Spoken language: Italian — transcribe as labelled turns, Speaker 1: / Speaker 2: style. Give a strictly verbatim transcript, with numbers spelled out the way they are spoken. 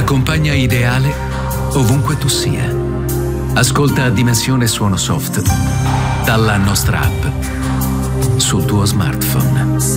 Speaker 1: compagna ideale ovunque tu sia. Ascolta Dimensione Suono Soft dalla nostra app sul tuo smartphone.